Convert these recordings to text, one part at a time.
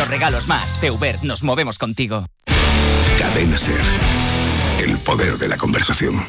muchos regalos más. Feubert, nos movemos contigo. Cadena SER. El poder de la conversación.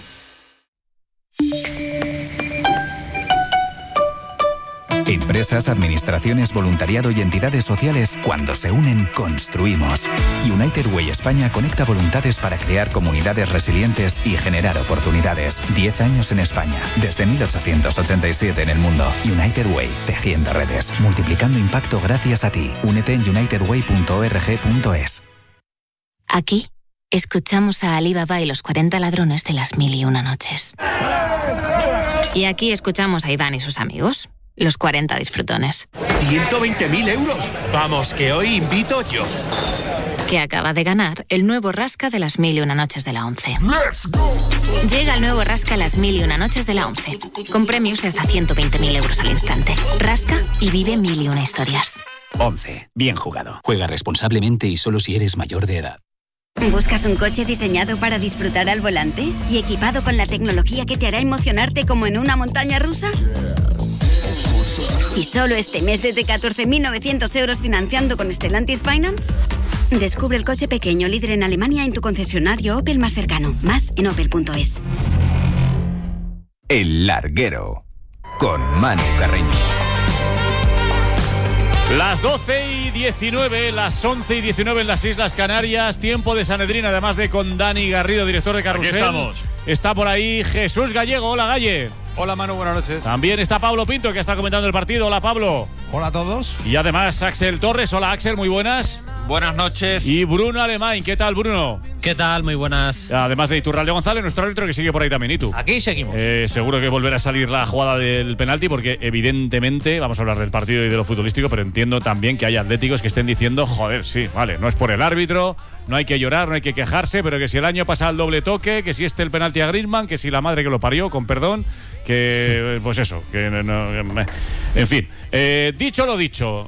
Empresas, administraciones, voluntariado y entidades sociales, cuando se unen, construimos. United Way España conecta voluntades para crear comunidades resilientes y generar oportunidades. 10 años en España, desde 1887 en el mundo. United Way, tejiendo redes, multiplicando impacto gracias a ti. Únete en unitedway.org.es. Aquí escuchamos a Ali Baba y los 40 ladrones de las 1001 noches. Y aquí escuchamos a Iván y sus amigos, los 40 disfrutones. ¡120.000 euros! Vamos, que hoy invito yo. Que acaba de ganar el nuevo Rasca de las 1001 noches de la 11. Llega el nuevo Rasca las 1001 noches de la 11, con premios de hasta 120.000 euros al instante. Rasca y vive 1001 historias. 11. Bien jugado. Juega responsablemente y solo si eres mayor de edad. ¿Buscas un coche diseñado para disfrutar al volante y equipado con la tecnología que te hará emocionarte como en una montaña rusa? ¿Y solo este mes desde 14.900 euros financiando con Stellantis Finance? Descubre el coche pequeño líder en Alemania en tu concesionario Opel más cercano. Más en opel.es. El Larguero, con Manu Carreño. Las 12:19, las 11:19 en las Islas Canarias. Tiempo de Sanedrín, además de con Dani Garrido, director de Carrusel. Aquí estamos. Está por ahí Jesús Gallego. Hola, Galle. Hola, Manu, buenas noches. También está Pablo Pinto, que está comentando el partido. Hola, Pablo. Hola a todos. Y además Axel Torres. Hola, Axel, muy buenas. Buenas noches. Y Bruno Alemán. ¿Qué tal, Bruno? ¿Qué tal? Muy buenas. Además de Iturralde González, nuestro árbitro, que sigue por ahí también. ¿Y tú? Aquí seguimos. Seguro que volverá a salir la jugada del penalti, porque evidentemente vamos a hablar del partido y de lo futbolístico, pero entiendo también que hay atléticos que estén diciendo, joder, sí, vale, no es por el árbitro, no hay que llorar, no hay que quejarse, pero que si el año pasa el doble toque, que si el penalti a Griezmann, que si la madre que lo parió, con perdón, que pues eso, que en fin. Dicho lo dicho,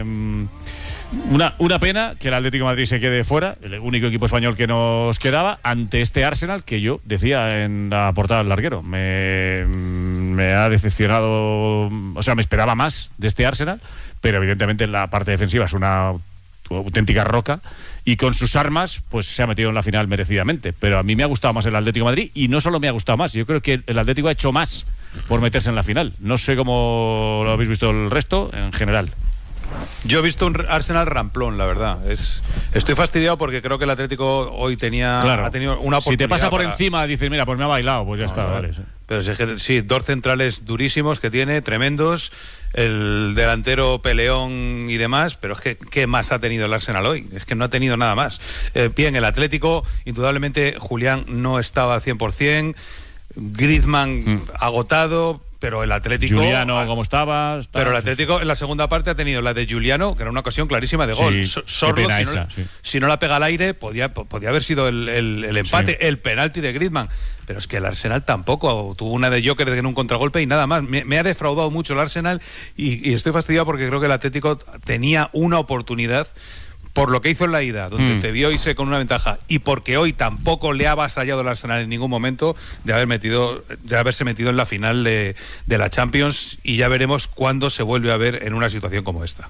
una pena que el Atlético de Madrid se quede fuera, el único equipo español que nos quedaba, ante este Arsenal que yo decía en la portada del Larguero. Me ha decepcionado, o sea, me esperaba más de este Arsenal, pero evidentemente en la parte defensiva es una auténtica roca y con sus armas pues se ha metido en la final merecidamente. Pero a mí me ha gustado más el Atlético de Madrid, y no solo me ha gustado más, yo creo que el Atlético ha hecho más por meterse en la final. No sé cómo lo habéis visto el resto en general. Yo he visto un Arsenal ramplón, la verdad. Estoy fastidiado porque creo que el Atlético hoy ha tenido una oportunidad. Si te pasa por encima, dices, mira, pues me ha bailado, pues ya está. Vale. Pero si es que, sí, dos centrales durísimos que tiene, tremendos, el delantero peleón y demás, pero es que ¿qué más ha tenido el Arsenal hoy? Es que no ha tenido nada más. Bien, el Atlético, indudablemente, Julián no estaba al 100%, Griezmann agotado, pero el Atlético... Juliano, ¿cómo estaba? Pero el Atlético en la segunda parte ha tenido la de Juliano, que era una ocasión clarísima de gol. Sí, Sorlo, si no la pega al aire, podía haber sido el empate, el penalti de Griezmann. Pero es que el Arsenal tampoco tuvo una de Joker en un contragolpe y nada más. Me ha defraudado mucho el Arsenal y estoy fastidiado porque creo que el Atlético tenía una oportunidad por lo que hizo en la ida, donde te vio irse con una ventaja, y porque hoy tampoco le ha avasallado el Arsenal en ningún momento de haberse metido en la final de la Champions, y ya veremos cuándo se vuelve a ver en una situación como esta.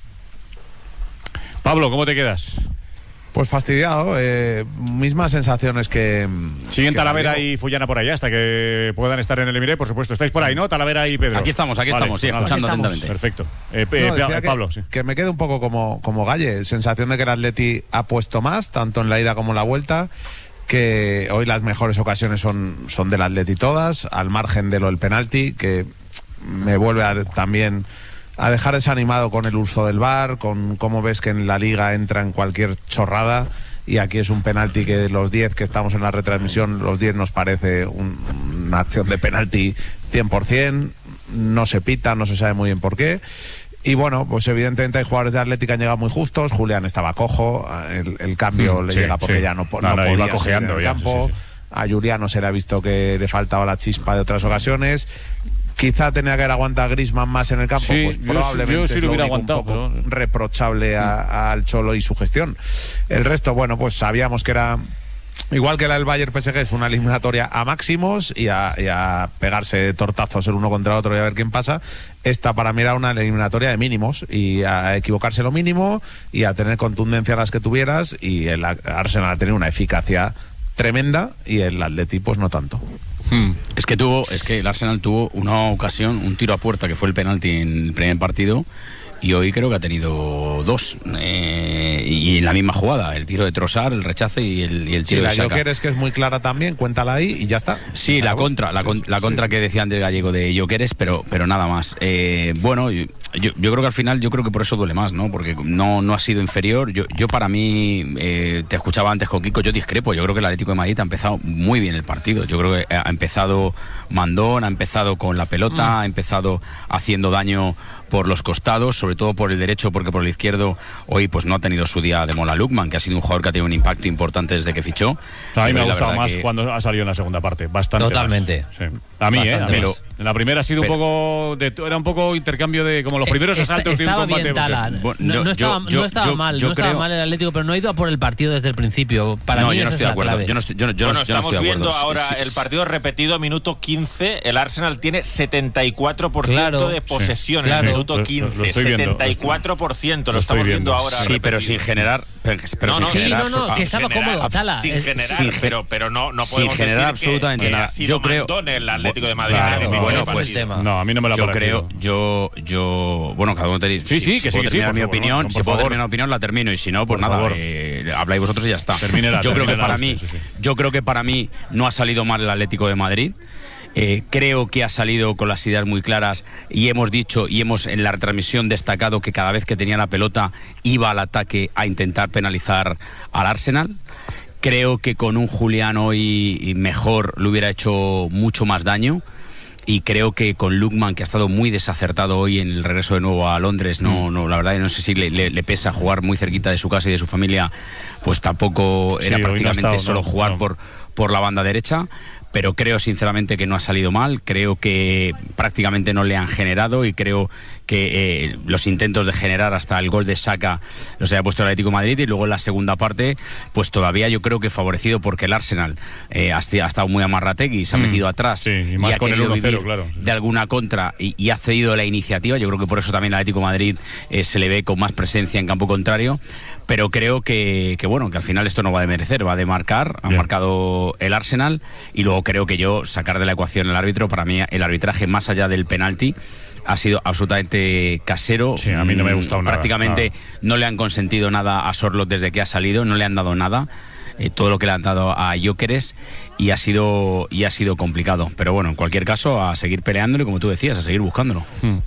Pablo, ¿cómo te quedas? Pues fastidiado, mismas sensaciones que... Siguen Talavera y Fullana por allá hasta que puedan estar en el Emirates, por supuesto. Estáis por ahí, ¿no? Talavera y Pedro. Aquí estamos, sí, escuchando atentamente. Perfecto. Pablo, sí. Que me quedo un poco como Galle, sensación de que el Atleti ha puesto más, tanto en la ida como en la vuelta, que hoy las mejores ocasiones son del Atleti todas, al margen de lo del penalti, que me vuelve también a dejar desanimado con el uso del VAR, con cómo ves que en la Liga entra en cualquier chorrada, y aquí es un penalti que de los 10 que estamos en la retransmisión, los 10 nos parece una acción de penalti 100%, no se pita, no se sabe muy bien por qué. Y bueno, pues evidentemente hay jugadores de Atlético que han llegado muy justos. Julián estaba cojo, el cambio le llega porque ya no podía iba cojeando en el campo. A Juliano se le ha visto que le faltaba la chispa de otras ocasiones. Quizá tenía que haber aguantado a Griezmann más en el campo, pues probablemente yo sí lo hubiera aguantado, un poco reprochable al Cholo y su gestión. El resto, bueno, pues sabíamos que era Igual que la del Bayern PSG es una eliminatoria a máximos y a pegarse tortazos el uno contra el otro y a ver quién pasa. Esta para mí era una eliminatoria de mínimos y a equivocarse lo mínimo y a tener contundencia las que tuvieras, y el Arsenal ha tenido una eficacia tremenda y el Atleti pues no tanto. Es que el Arsenal tuvo una ocasión, un tiro a puerta que fue el penalti en el primer partido, y hoy creo que ha tenido dos, y en la misma jugada, el tiro de Trossard, el rechace y el tiro de Xhaka. La Gyökeres, que es muy clara también, cuéntala ahí y ya está. Sí, la contra que decía Andrés Gallego de Gyökeres, pero nada más. Bueno, yo creo que al final, yo creo que por eso duele más, ¿no? Porque no ha sido inferior. Yo para mí, te escuchaba antes con Kiko, yo discrepo. Yo creo que el Atlético de Madrid ha empezado muy bien el partido. Yo creo que ha empezado mandón, ha empezado con la pelota, ha empezado haciendo daño por los costados, sobre todo por el derecho, porque por el izquierdo hoy pues no ha tenido su día de Mola Lookman, que ha sido un jugador que ha tenido un impacto importante desde que fichó. A mí me ha gustado más cuando ha salido en la segunda parte, bastante. Totalmente. Más. Sí. A mí, pero en la primera ha sido un poco era un poco intercambio de como los primeros asaltos de un combate. Bien, Tala. No estaba mal el Atlético, pero no ha ido a por el partido desde el principio. Para mí yo no estoy de acuerdo. Estamos viendo ahora el partido repetido, minuto 15. El Arsenal tiene 74% de posesión en el minuto 15. 74%, lo estamos viendo ahora. Sí, pero sin generar. Que estaba cómodo, Tala. Sin generar, pero no podemos generar absolutamente nada. Yo creo el Atlético de Madrid. Bueno, pues no, a mí no me lo ha parecido. Bueno, cada uno tenéis. Sí, que si mi opinión, si puedo terminar mi opinión la termino, y si no, pues nada, habláis vosotros y ya está. Yo creo que para mí no ha salido mal el Atlético de Madrid. Creo que ha salido con las ideas muy claras, y hemos dicho y hemos en la retransmisión destacado que cada vez que tenía la pelota iba al ataque a intentar penalizar al Arsenal. Creo que con un Julián hoy mejor le hubiera hecho mucho más daño, y creo que con Lookman, que ha estado muy desacertado hoy en el regreso de nuevo a Londres, la verdad no sé si le pesa jugar muy cerquita de su casa y de su familia, pues tampoco era prácticamente solo jugar por la banda derecha. Pero creo sinceramente que no ha salido mal, creo que prácticamente no le han generado, y creo que los intentos de generar hasta el gol de Xhaka los haya puesto el Atlético de Madrid, y luego en la segunda parte pues todavía yo creo que favorecido porque el Arsenal ha estado muy amarrategui y se ha metido atrás, y más con el 1-0, claro, de alguna contra, y ha cedido la iniciativa. Yo creo que por eso también el Atlético de Madrid se le ve con más presencia en campo contrario, pero creo que al final esto no va de merecer, va de marcar. Ha marcado el Arsenal, y luego creo que sacar de la ecuación el árbitro. Para mí el arbitraje, más allá del penalti, ha sido absolutamente casero. Sí, a mí no me ha gustado nada. Prácticamente no le han consentido nada a Sorloth desde que ha salido, no le han dado nada. Todo lo que le han dado a Gyökeres, y ha sido complicado. Pero bueno, en cualquier caso, a seguir peleándolo, y como tú decías, a seguir buscándolo.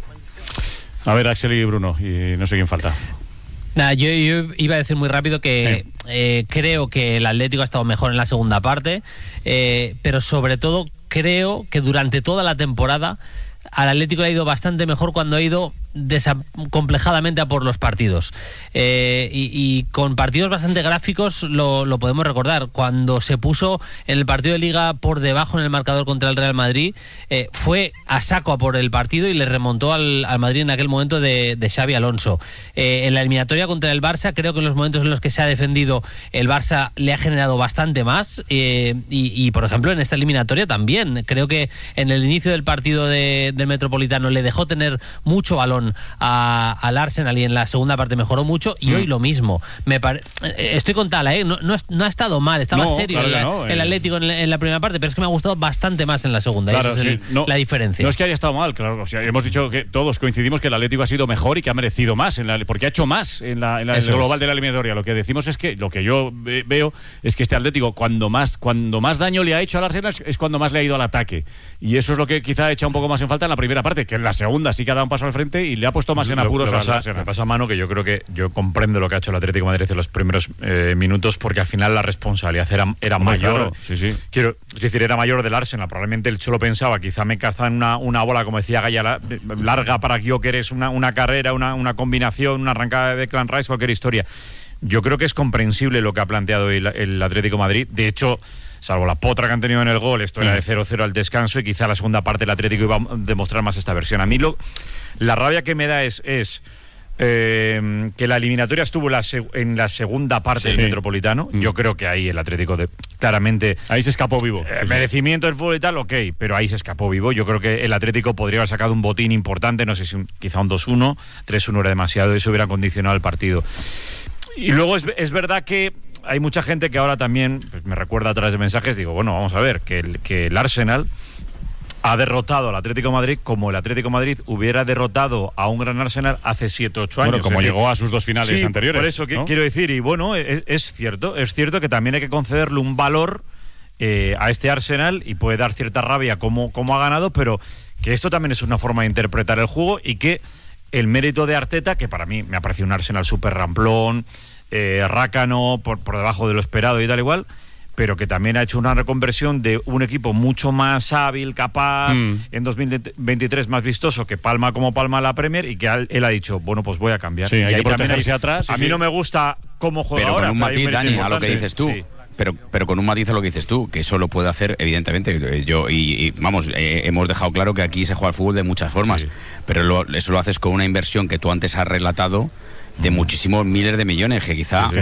A ver, Axel y Bruno, y no sé quién falta. Nada, yo iba a decir muy rápido que creo que el Atlético ha estado mejor en la segunda parte, pero sobre todo creo que durante toda la temporada al Atlético le ha ido bastante mejor cuando ha ido desacomplejadamente a por los partidos, y con partidos bastante gráficos lo podemos recordar. Cuando se puso en el partido de Liga por debajo en el marcador contra el Real Madrid, fue a saco a por el partido y le remontó al Madrid en aquel momento de Xabi Alonso. En la eliminatoria contra el Barça, creo que en los momentos en los que se ha defendido el Barça le ha generado bastante más, y por ejemplo en esta eliminatoria también creo que en el inicio del partido del Metropolitano le dejó tener mucho balón al Arsenal, y en la segunda parte mejoró mucho, y hoy lo mismo. Estoy con Tala, no ha estado mal, estaba serio el Atlético en la primera parte, pero es que me ha gustado bastante más en la segunda. Claro, esa es la diferencia. No es que haya estado mal, claro, o sea, hemos dicho que todos coincidimos que el Atlético ha sido mejor y que ha merecido más, porque ha hecho más en el global de la eliminatoria. Lo que decimos es que, lo que yo veo es que este Atlético, cuando más daño le ha hecho al Arsenal, es cuando más le ha ido al ataque, y eso es lo que quizá ha echado un poco más en falta en la primera parte, que en la segunda sí que ha dado un paso al frente y le ha puesto más en apuros al Arsenal. Me pasa, Manu, que yo creo que yo comprendo lo que ha hecho el Atlético de Madrid en los primeros minutos, porque al final la responsabilidad era mayor. Claro, sí. Quiero decir, era mayor del Arsenal. Probablemente el Cholo pensaba, quizá me cazaban una bola, como decía Gaya, larga para Gyökeres, una carrera, una combinación, una arrancada de Declan Rice, cualquier historia. Yo creo que es comprensible lo que ha planteado el Atlético de Madrid. De hecho, salvo la potra que han tenido en el gol, esto era de 0-0 al descanso, y quizá la segunda parte el Atlético iba a demostrar más esta versión. A mí la rabia que me da es que la eliminatoria estuvo en la segunda parte del Metropolitano. Yo creo que ahí el Atlético claramente... Ahí se escapó vivo. Merecimiento del fútbol y tal, ok, pero ahí se escapó vivo. Yo creo que el Atlético podría haber sacado un botín importante, no sé si quizá un 2-1, 3-1 era demasiado, y eso hubiera condicionado el partido. Y luego es verdad que hay mucha gente que ahora también me recuerda a través de mensajes, digo, bueno, vamos a ver, que el Arsenal ha derrotado al Atlético de Madrid como el Atlético de Madrid hubiera derrotado a un gran Arsenal hace 7 o 8 años. Bueno, como llegó a sus 2 finales anteriores. Por eso ¿no? quiero decir, y bueno, es cierto que también hay que concederle un valor a este Arsenal, y puede dar cierta rabia como ha ganado, pero que esto también es una forma de interpretar el juego, y que el mérito de Arteta, que para mí me ha parecido un Arsenal súper ramplón, rácano, por debajo de lo esperado y tal igual, pero que también ha hecho una reconversión de un equipo mucho más hábil, capaz, en 2023 más vistoso, que palma como palma la Premier, y que él ha dicho, bueno, pues voy a cambiar. Sí, hay que protegerse atrás. A mí no me gusta cómo juega pero ahora. Pero con un matiz, Dani, a lo que dices tú. Sí. Pero con un matiz a lo que dices tú, que eso lo puede hacer, evidentemente. Hemos dejado claro que aquí se juega al fútbol de muchas formas, pero eso lo haces con una inversión que tú antes has relatado, de muchísimos miles de millones, que quizá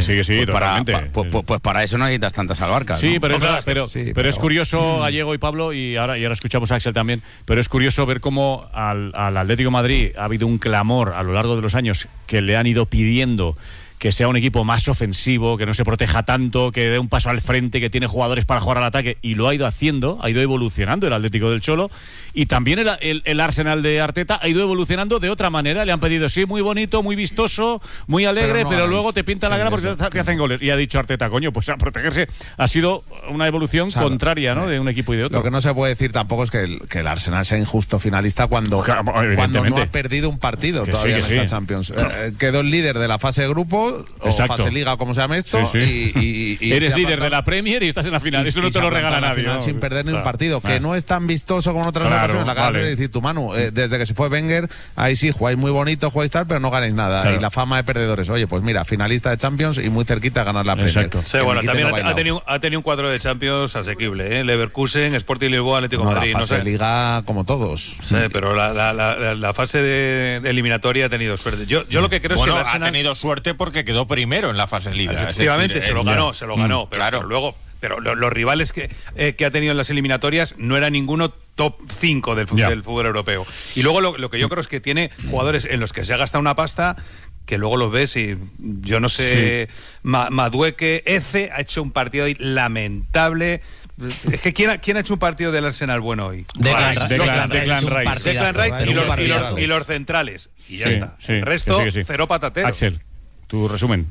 pues para eso no necesitas tantas albarcas. Sí, ¿no? pero es verdad, pero es curioso, Gallego y Pablo, y ahora escuchamos a Axel también, pero es curioso ver cómo al Atlético de Madrid ha habido un clamor a lo largo de los años que le han ido pidiendo que sea un equipo más ofensivo, que no se proteja tanto, que dé un paso al frente, que tiene jugadores para jugar al ataque, y lo ha ido haciendo, ha ido evolucionando el Atlético del Cholo, y también el Arsenal de Arteta ha ido evolucionando de otra manera. Le han pedido, sí, muy bonito, muy vistoso, muy alegre, pero luego te pinta la cara porque te hacen goles. Y ha dicho Arteta, coño, pues a protegerse. Ha sido una evolución contraria, ¿no?, de un equipo y de otro. Lo que no se puede decir tampoco es que el Arsenal sea injusto finalista cuando no ha perdido un partido todavía en esta Champions. Quedó el líder de la fase de grupos, o fase liga, como se llame esto, y eres líder de la Premier y estás en la final. Eso no te lo regala nadie, ¿no? Sin perder ni un partido, que no es tan vistoso como en otras ocasiones. La acabas de decir tú, Manu, desde que se fue Wenger, ahí sí jugáis muy bonito, jugáis tal, pero no ganáis nada, y la fama de perdedores. Oye, pues mira, finalista de Champions y muy cerquita a ganar la Premier. Sí, bueno, también ha tenido un cuadro de Champions asequible, Leverkusen, Sporting Lisboa, Atlético de Madrid. La fase de liga como todos. Sí, pero la fase de eliminatoria ha tenido suerte. Yo lo que creo es que el Arsenal ha tenido suerte porque quedó primero en la fase liga. Efectivamente, se lo ganó, pero los rivales que ha tenido en las eliminatorias no era ninguno top 5 del fútbol europeo. Y luego lo que yo creo es que tiene jugadores en los que se ha gastado una pasta que luego los ves y yo no sé, Madueke, Eze ha hecho un partido hoy lamentable. Es que ¿quién ha hecho un partido del Arsenal bueno hoy? Declan Rice y los centrales. Y ya está. El resto, cero patatero. Axel, tu resumen.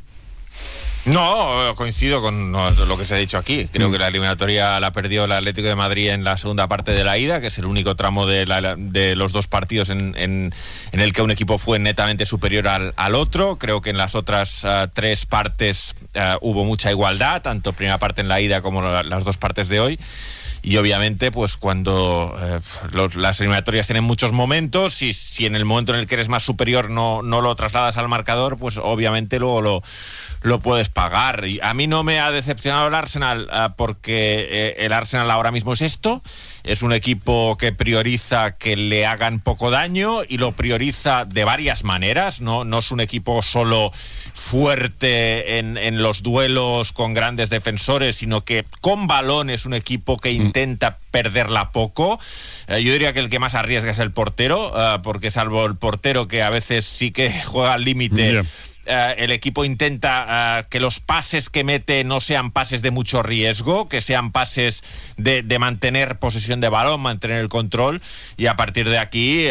No, coincido con lo que se ha dicho aquí. Creo que la eliminatoria la perdió el Atlético de Madrid en la segunda parte de la ida, que es el único tramo de los dos partidos en el que un equipo fue netamente superior al otro. Creo que en las otras 3 partes hubo mucha igualdad, tanto primera parte en la ida como las 2 partes de hoy. Y obviamente, pues cuando las eliminatorias tienen muchos momentos, y si en el momento en el que eres más superior no lo trasladas al marcador, pues obviamente luego lo puedes pagar. Y a mí no me ha decepcionado el Arsenal porque el Arsenal ahora mismo es esto. Es un equipo que prioriza que le hagan poco daño y lo prioriza de varias maneras. No es un equipo solo fuerte en los duelos con grandes defensores, sino que con balón es un equipo que intenta perderla poco. Yo diría que el que más arriesga es el portero, porque salvo el portero, que a veces sí que juega al límite, el equipo intenta que los pases que mete no sean pases de mucho riesgo, que sean pases de mantener posesión de balón, mantener el control, y a partir de aquí,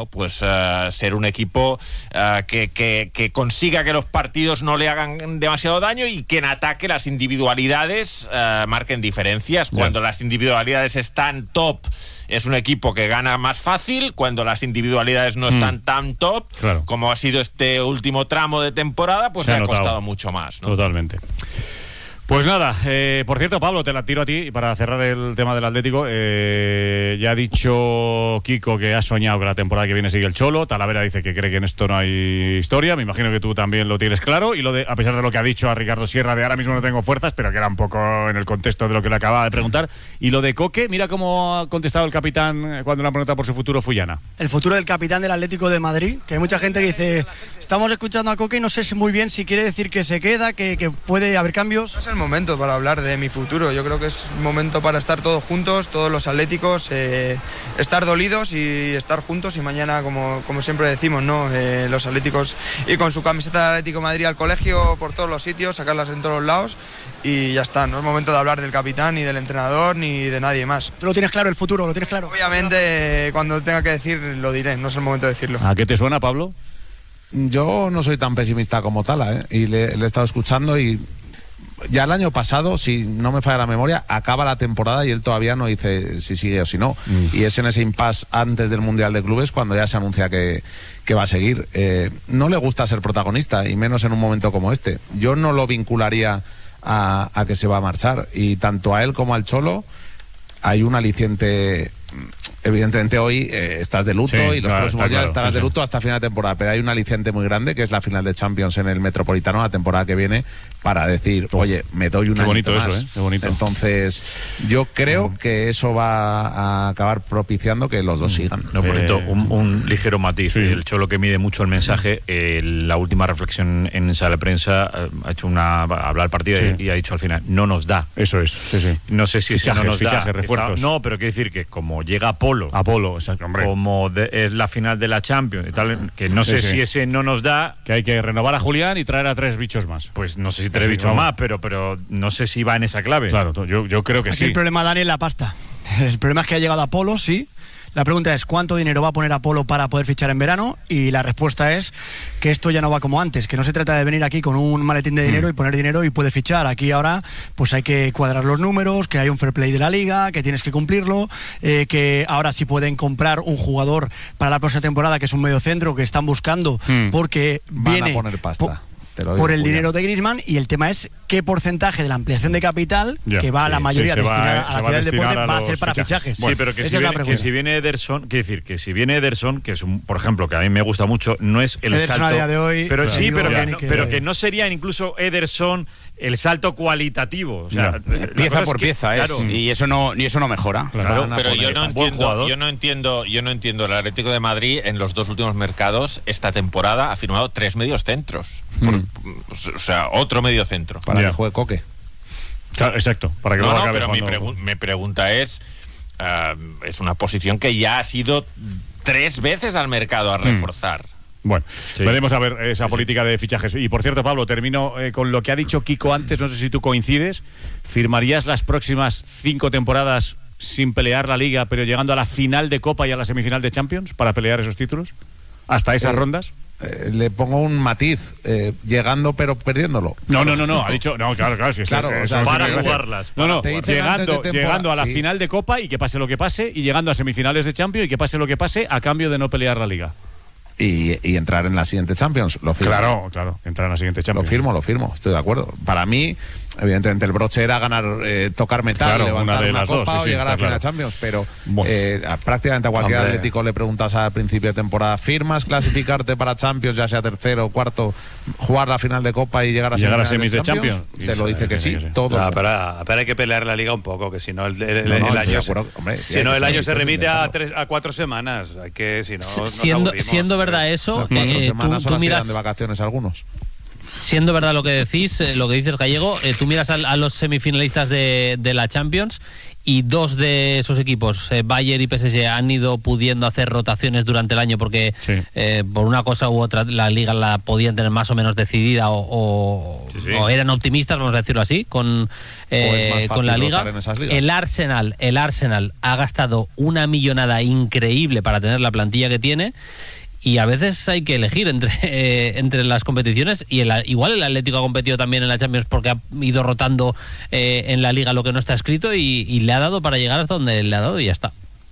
ser un equipo que consiga que los partidos no le hagan demasiado daño y que en ataque las individualidades marquen diferencias. Cuando las individualidades están top, es un equipo que gana más fácil. Cuando las individualidades no están tan top, como ha sido este último tramo de temporada, pues le ha costado mucho más, ¿no? Totalmente. Pues nada, por cierto, Pablo, te la tiro a ti para cerrar el tema del Atlético. Ya ha dicho Kiko que ha soñado que la temporada que viene sigue el Cholo. Talavera dice que cree que en esto no hay historia. Me imagino que tú también lo tienes claro. Y a pesar de lo que ha dicho a Ricardo Sierra de ahora mismo no tengo fuerzas, pero que era un poco en el contexto de lo que le acababa de preguntar. Y lo de Coque, mira cómo ha contestado el capitán cuando le han preguntado por su futuro Fullana. El futuro del capitán del Atlético de Madrid, que hay mucha gente que dice, estamos escuchando a Coque y no sé muy bien si quiere decir que se queda, que puede haber cambios. No es el momento para hablar de mi futuro. Yo creo que es un momento para estar todos juntos, todos los atléticos, estar dolidos y estar juntos. Y mañana, como siempre decimos, ¿no? Los atléticos ir con su camiseta de Atlético de Madrid al colegio por todos los sitios, sacarlas en todos los lados y ya está. No es momento de hablar del capitán, ni del entrenador, ni de nadie más. ¿Tú lo tienes claro, el futuro? ¿Lo tienes claro? Obviamente, cuando tenga que decir, lo diré. No es el momento de decirlo. ¿A qué te suena, Pablo? Yo no soy tan pesimista como Tala, y le he estado escuchando y ya el año pasado, si no me falla la memoria, acaba la temporada y él todavía no dice si sigue o si no. Y es en ese impasse antes del Mundial de Clubes cuando ya se anuncia que va a seguir. No le gusta ser protagonista, y menos en un momento como este. Yo no lo vincularía a que se va a marchar. Y tanto a él como al Cholo hay un aliciente. Evidentemente hoy estás de luto, y los próximos días estarás de luto hasta final de temporada, pero hay un aliciente muy grande que es la final de Champions en el Metropolitano la temporada que viene, para decir, oye, me doy un año más. Qué bonito. Entonces yo creo que eso va a acabar propiciando que los dos sigan. No, por esto, un ligero matiz. El Cholo, que mide mucho el mensaje, la última reflexión en sala de prensa ha hecho hablar el partido y ha dicho al final, no nos da. Eso es, sí. No sé si fichaje, no nos da refuerzos. No, pero quiero decir que como llega Apolo, exacto, hombre. Como es la final de la Champions y tal, que no sé si ese no nos da, que hay que renovar a Julián y traer a 3 bichos más. Pues no sé si 3 bichos más, pero no sé si va en esa clave. Claro, yo creo que aquí sí. El problema, Dani, es la pasta. El problema es que ha llegado Apolo, sí. La pregunta es, ¿cuánto dinero va a poner Apolo para poder fichar en verano? Y la respuesta es que esto ya no va como antes, que no se trata de venir aquí con un maletín de dinero y poner dinero y puede fichar. Aquí ahora pues hay que cuadrar los números, que hay un fair play de la liga, que tienes que cumplirlo, que ahora sí pueden comprar un jugador para la próxima temporada, que es un mediocentro que están buscando, porque van a poner pasta. Por el dinero de Griezmann, y el tema es qué porcentaje de la ampliación de capital, que va a la mayoría destinada a la ciudad del deporte, va a ser para fichajes. Sí, pero que si viene Ederson, quiere decir que si viene Ederson, que es por ejemplo, que a mí me gusta mucho, no es el Ederson salto a día de hoy, pero sí, pero que no sería incluso Ederson el salto cualitativo, o sea, pieza por pieza, claro, y eso no mejora. Claro, pero yo no entiendo el Atlético de Madrid en los 2 últimos mercados esta temporada ha firmado 3 medios centros. O sea, otro medio centro. Para que juegue Coque. Claro, exacto. Para que pero mi pregunta es una posición que ya ha sido 3 veces al mercado a reforzar. Bueno, veremos a ver esa política de fichajes. Y por cierto, Pablo, termino con lo que ha dicho Kiko antes, no sé si tú coincides. ¿Firmarías las próximas 5 temporadas sin pelear la Liga, pero llegando a la final de Copa y a la semifinal de Champions para pelear esos títulos? ¿Hasta esas rondas? Le pongo un matiz, llegando pero perdiéndolo. No, ha dicho, no, claro, sí, claro, o sea, para jugarlas. Llegando a la final de Copa y que pase lo que pase, y llegando a semifinales de Champions y que pase lo que pase, a cambio de no pelear la Liga. Y entrar en la siguiente Champions, lo firmo. Claro, entrar en la siguiente Champions. Lo firmo, estoy de acuerdo. Para mí, evidentemente, el broche era ganar, tocar metal, levantar una copa o llegar a la final de Champions, pero prácticamente a cualquier Atlético le preguntas al principio de temporada, ¿firmas clasificarte para Champions, ya sea tercero o cuarto, jugar la final de Copa y llegar a semis de Champions? Te lo dice que sí, todo. Pero hay que pelear la Liga un poco, que si no el año se remite a 4 semanas. Hay que, si no, siendo verdad eso, tú miras de vacaciones algunos. Siendo verdad lo que decís, lo que dices, Gallego, tú miras a los semifinalistas de la Champions, y 2 de esos equipos, Bayern y PSG, han ido pudiendo hacer rotaciones durante el año porque por una cosa u otra la Liga la podían tener más o menos decidida o eran optimistas, vamos a decirlo así, con la Liga. El Arsenal ha gastado una millonada increíble para tener la plantilla que tiene. Y a veces hay que elegir entre las competiciones, y igual el Atlético ha competido también en la Champions porque ha ido rotando en la Liga lo que no está escrito, y le ha dado para llegar hasta donde le ha dado, y ya está.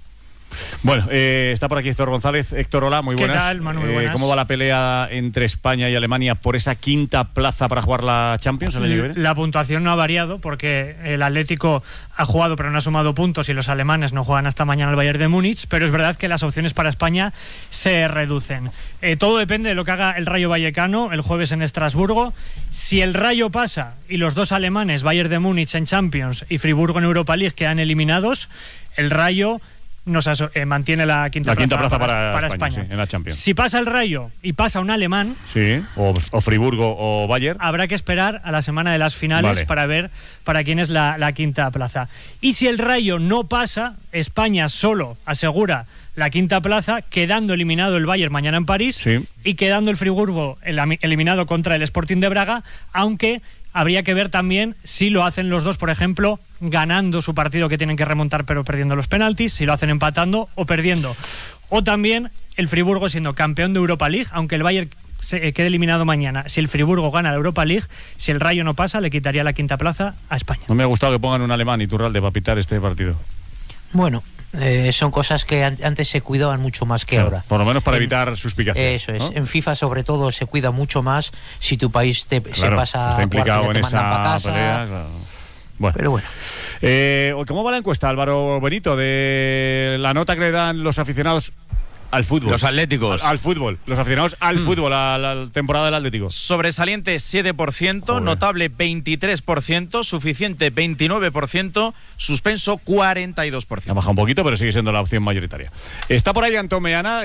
Bueno, está por aquí Héctor González. Héctor, hola, muy buenas. ¿Qué tal, Manu? Muy buenas. ¿Cómo va la pelea entre España y Alemania por esa quinta plaza para jugar la Champions el año que viene? La puntuación no ha variado porque el Atlético ha jugado pero no ha sumado puntos y los alemanes no juegan hasta mañana al Bayern de Múnich, pero es verdad que las opciones para España se reducen. Todo depende de lo que haga el Rayo Vallecano el jueves en Estrasburgo. Si el Rayo pasa y los dos alemanes, Bayern de Múnich en Champions y Friburgo en Europa League, quedan eliminados, el Rayo mantiene la quinta plaza para España. Sí, en la Champions. Si pasa el Rayo y pasa un alemán, sí, o Friburgo o Bayern, habrá que esperar a la semana de las finales para ver para quién es la quinta plaza. Y si el Rayo no pasa, España solo asegura la quinta plaza, quedando eliminado el Bayern mañana en París, y quedando el Friburgo eliminado contra el Sporting de Braga, aunque habría que ver también si lo hacen los dos, por ejemplo, ganando su partido que tienen que remontar pero perdiendo los penaltis, si lo hacen empatando o perdiendo. O también el Friburgo siendo campeón de Europa League, aunque el Bayern se quede eliminado mañana. Si el Friburgo gana la Europa League, si el Rayo no pasa, le quitaría la quinta plaza a España. No me ha gustado que pongan un alemán Iturralde para pitar este partido. Bueno, son cosas que antes se cuidaban mucho más que ahora. Por lo menos para evitar suspicacias. Eso es. ¿No? En FIFA, sobre todo, se cuida mucho más si tu país se pasa está implicado en esa casa, pelea. Claro. Bueno. Pero bueno. ¿Cómo va la encuesta, Álvaro Benito, de la nota que le dan los aficionados al fútbol? Los atléticos. Al fútbol. Los aficionados al fútbol, a la temporada del Atlético. Sobresaliente 7%, Joder. Notable 23%, suficiente 29%, suspenso 42%. Ha bajado un poquito, pero sigue siendo la opción mayoritaria. Está por ahí Antón Meana,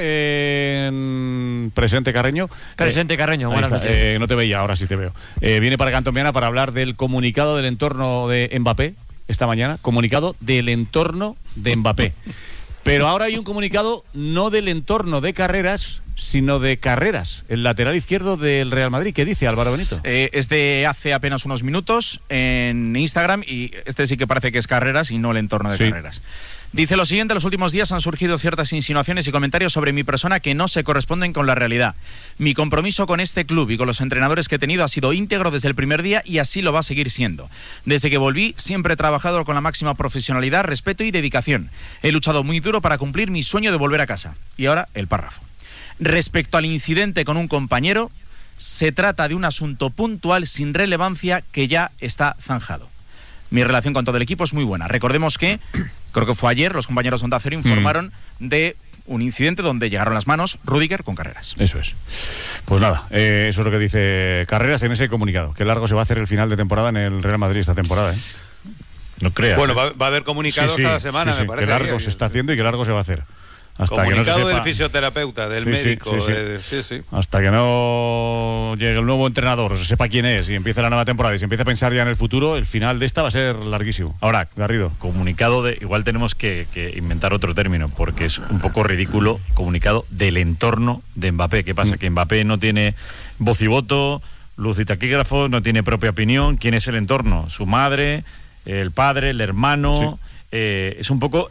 presente Carreño. Presente Carreño, buenas noches. No te veía, ahora sí te veo. Viene para acá Antón Meana para hablar del comunicado del entorno de Mbappé esta mañana. Comunicado del entorno de Mbappé. Pero ahora hay un comunicado no del entorno de Carreras, sino de Carreras, el lateral izquierdo del Real Madrid. ¿Qué dice Álvaro Benito? Es de hace apenas unos minutos en Instagram, y este sí que parece que es Carreras y no el entorno de Carreras. Dice lo siguiente: los últimos días han surgido ciertas insinuaciones y comentarios sobre mi persona que no se corresponden con la realidad. Mi compromiso con este club y con los entrenadores que he tenido ha sido íntegro desde el primer día y así lo va a seguir siendo. Desde que volví siempre he trabajado con la máxima profesionalidad, respeto y dedicación. He luchado muy duro para cumplir mi sueño de volver a casa. Y ahora el párrafo. Respecto al incidente con un compañero, se trata de un asunto puntual sin relevancia que ya está zanjado. Mi relación con todo el equipo es muy buena. Recordemos que, creo que fue ayer, los compañeros de Onda Cero informaron de un incidente donde llegaron las manos Rüdiger con Carreras. Eso es. Pues nada, eso es lo que dice Carreras en ese comunicado. Qué largo se va a hacer el final de temporada en el Real Madrid esta temporada, ¿eh? No creas. Bueno, va a haber comunicados cada semana, me parece. Qué largo se está haciendo y qué largo se va a hacer. Hasta comunicado que no se sepa... del fisioterapeuta, del médico. Hasta que no llegue el nuevo entrenador, o se sepa quién es y empiece la nueva temporada y se empiece a pensar ya en el futuro, el final de esta va a ser larguísimo. Ahora, Garrido. Comunicado de... Igual tenemos que inventar otro término, porque es un poco ridículo. Comunicado del entorno de Mbappé. ¿Qué pasa? Que Mbappé no tiene voz y voto, luz y taquígrafo, no tiene propia opinión. ¿Quién es el entorno? Su madre, el padre, el hermano. Es un poco...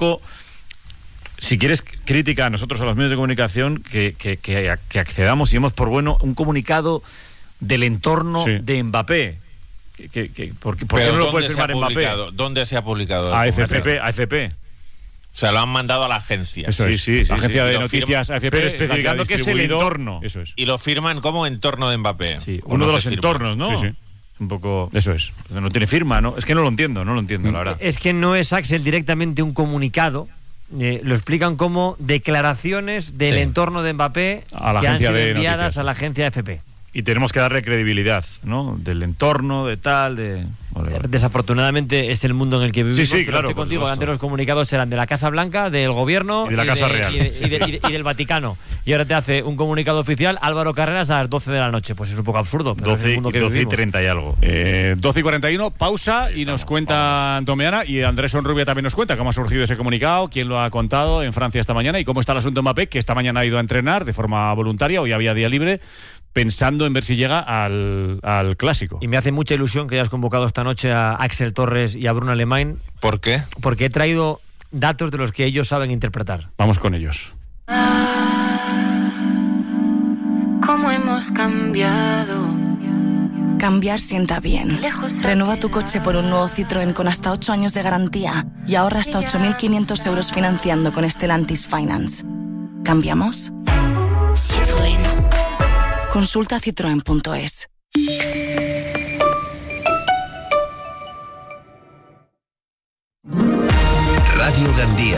Si quieres crítica a nosotros, a los medios de comunicación, que accedamos y demos por bueno un comunicado del entorno de Mbappé. ¿Por qué no lo puede firmar Mbappé? ¿Dónde se ha publicado? AFP. O sea, lo han mandado a la agencia. Eso es. Sí, agencia de noticias AFP. Pero especificando que es el entorno. Eso es. Y lo firman como entorno de Mbappé. Sí, uno de los entornos, ¿no? Sí. Un poco... Eso es. No tiene firma, ¿no? Es que no lo entiendo, la verdad. Es que no es, Axel, directamente un comunicado. Lo explican como declaraciones del entorno de Mbappé a la que agencia han sido de enviadas noticias, a la agencia AFP. Y tenemos que darle credibilidad, ¿no? Del entorno, de tal, de... Vale. Desafortunadamente es el mundo en el que vivimos. Sí, claro. Estoy contigo, antes los comunicados eran de la Casa Blanca, del gobierno y de la Casa Real. Y del Vaticano. Y ahora te hace un comunicado oficial Álvaro Carreras a las 12 de la noche. Pues es un poco absurdo. Pero 12 y 30 y algo. 12 y 41, pausa y nos cuenta Antomeana y Andrés Sonrubia también nos cuenta cómo ha surgido ese comunicado, quién lo ha contado en Francia esta mañana y cómo está el asunto Mbappé, que esta mañana ha ido a entrenar de forma voluntaria, hoy había día libre, pensando en ver si llega al Clásico. Y me hace mucha ilusión que hayas convocado esta noche a Axel Torres y a Bruno Alemán. ¿Por qué? Porque he traído datos de los que ellos saben interpretar. Vamos con ellos. Cómo hemos cambiado, Cambiar sienta bien. Renueva tu coche por un nuevo Citroën con hasta 8 años de garantía y ahorra hasta 8.500 euros financiando con Stellantis Finance. ¿Cambiamos? Citroën. Consulta citroen.es. Radio Gandía.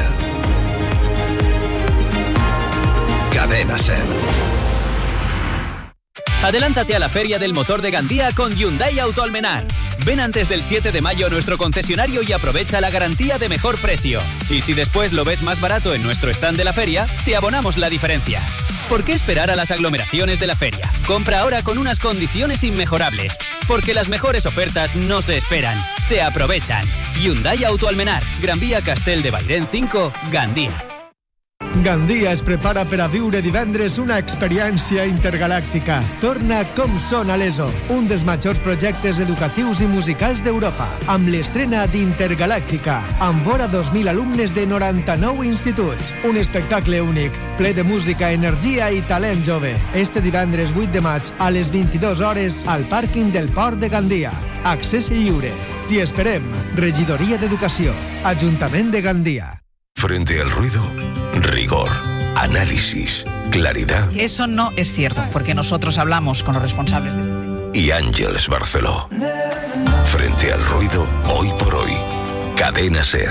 Cadena Ser. Adelántate a la Feria del Motor de Gandía con Hyundai Autoalmenar. Ven antes del 7 de mayo a nuestro concesionario y aprovecha la garantía de mejor precio. Y si después lo ves más barato en nuestro stand de la feria, te abonamos la diferencia. ¿Por qué esperar a las aglomeraciones de la feria? Compra ahora con unas condiciones inmejorables. Porque las mejores ofertas no se esperan, se aprovechan. Hyundai Autoalmenar, Gran Vía Castel de Bairén 5, Gandía. Gandia es prepara per a viure divendres una experiència intergalàctica. Torna Com són a l'ESO, un dels majors projectes educatius i musicals d'Europa, amb l'estrena d'Intergalàctica, amb vora 2.000 alumnes de 99 instituts. Un espectacle únic, ple de música, energia i talent jove. Este divendres 8 de maig a les 22 hores al pàrquing del Port de Gandia. Accés lliure. T'hi esperem. Regidoria d'Educació. Ajuntament de Gandia. Frente al ruido, rigor, análisis, claridad. Eso no es cierto, porque nosotros hablamos con los responsables de ese tema. Y Ángeles Barceló. Frente al ruido, hoy por hoy. Cadena Ser.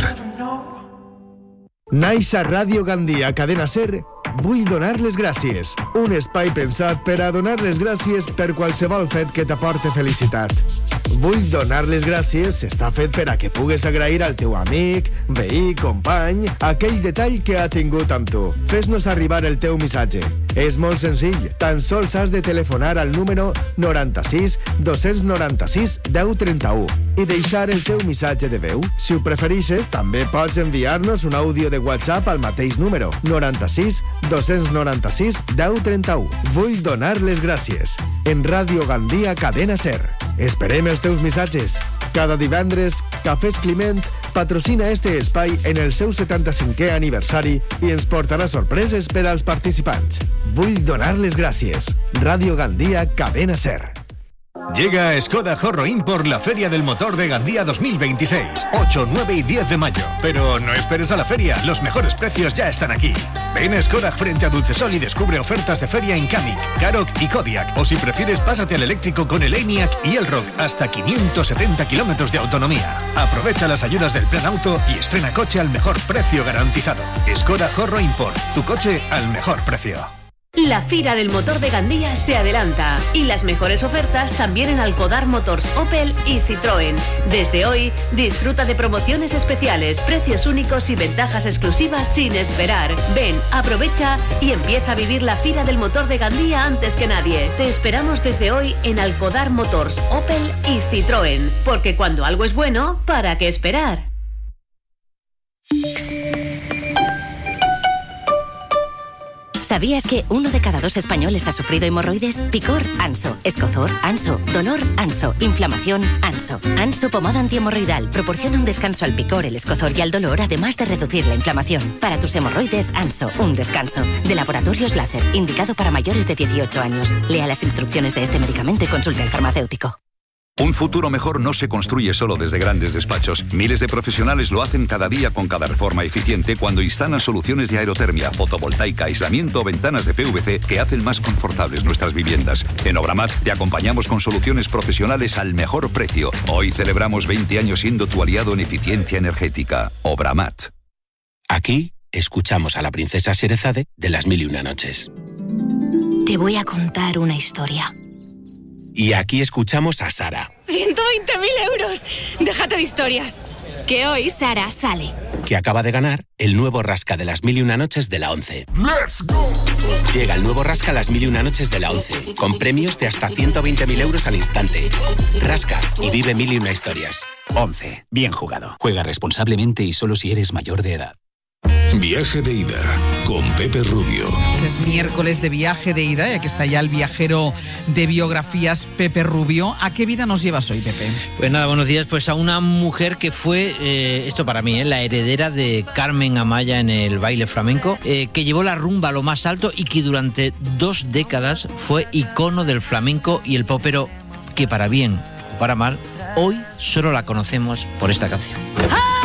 Naix a Ràdio Gandia, Cadena Ser, vull donar les gràcies. Un espai pensat per a donar les gràcies per qualsevol fet que t'aporte felicitat. Vull donar les gràcies està fet per a que pugues agrair al teu amic, veí, company, aquell detall que ha tingut amb tu. Fes-nos arribar el teu missatge. És molt senzill, tan sols has de telefonar al número 96 296 1031 i deixar el teu missatge de veu. Si ho preferixes, també pots enviar-nos un àudio de WhatsApp al mateix número 96 296 1031. Vull donar les gràcies. En Ràdio Gandia, Cadena Ser. Esperem els teus missatges. Cada divendres, Cafès Climent patrocina este espai en el seu 75è aniversari i ens portarà sorpreses per als participants. Vull donar les gràcies. Ràdio Gandia, Cadena Ser. Llega Skoda Horro Import, la Feria del Motor de Gandía 2026, 8, 9 y 10 de mayo. Pero no esperes a la feria, los mejores precios ya están aquí. Ven a Skoda frente a Dulcesol y descubre ofertas de feria en Kamiq, Karoq y Kodiaq. O si prefieres, pásate al eléctrico con el Enyaq y el Rock, hasta 570 kilómetros de autonomía. Aprovecha las ayudas del Plan Auto y estrena coche al mejor precio garantizado. Skoda Horro Import, tu coche al mejor precio. La Fira del Motor de Gandía se adelanta y las mejores ofertas también en Alcodar Motors, Opel y Citroën. Desde hoy, disfruta de promociones especiales, precios únicos y ventajas exclusivas sin esperar. Ven, aprovecha y empieza a vivir la Fira del Motor de Gandía antes que nadie. Te esperamos desde hoy en Alcodar Motors, Opel y Citroën, porque cuando algo es bueno, ¿para qué esperar? ¿Sabías que 1 de cada 2 españoles ha sufrido hemorroides? Picor, Anso. Escozor, Anso. Dolor, Anso. Inflamación, Anso. Anso pomada antihemorroidal proporciona un descanso al picor, el escozor y al dolor, además de reducir la inflamación. Para tus hemorroides, Anso. Un descanso. De Laboratorios Láser, indicado para mayores de 18 años. Lea las instrucciones de este medicamento y consulte al farmacéutico. Un futuro mejor no se construye solo desde grandes despachos. Miles de profesionales lo hacen cada día con cada reforma eficiente cuando instalan soluciones de aerotermia, fotovoltaica, aislamiento o ventanas de PVC que hacen más confortables nuestras viviendas. En Obramat te acompañamos con soluciones profesionales al mejor precio. Hoy celebramos 20 años siendo tu aliado en eficiencia energética. Obramat. Aquí escuchamos a la princesa Sherezade de Las Mil y Una Noches. Te voy a contar una historia. Y aquí escuchamos a Sara, 120.000 euros. Déjate de historias. Que hoy Sara sale. que acaba de ganar el nuevo Rasca de Las Mil y Una Noches de la 11. ¡Let's go! Llega el nuevo Rasca Las Mil y Una Noches de la 11, con premios de hasta 120.000 euros al instante. Rasca y vive mil y una historias. 11. Bien jugado. Juega responsablemente y solo si eres mayor de edad. Viaje de ida con Pepe Rubio. Es miércoles de viaje de ida y aquí está ya el viajero de biografías, Pepe Rubio. ¿A qué vida nos llevas hoy, Pepe? Pues nada, buenos días. Pues a una mujer que fue, esto para mí, la heredera de Carmen Amaya en el baile flamenco, que llevó la rumba a lo más alto y que durante 2 décadas fue icono del flamenco y el popero que para bien o para mal, hoy solo la conocemos por esta canción.